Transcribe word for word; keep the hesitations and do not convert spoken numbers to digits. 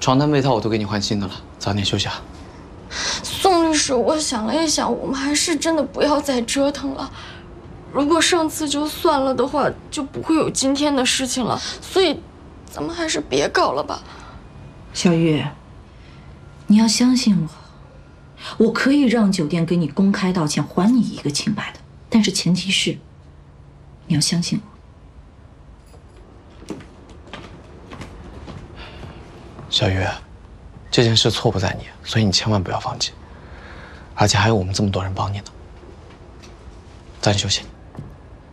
床单被套我都给你换新的了，早点休息啊。 宋律师，我想了一想，我们还是真的不要再折腾了。如果上次就算了的话，就不会有今天的事情了。所以，咱们还是别搞了吧。 小玉，你要相信我，我可以让酒店给你公开道歉，还你一个清白的，但是前提是你要相信我。 小玉，这件事错不在你，所以你千万不要放弃，而且还有我们这么多人帮你呢。早点休息。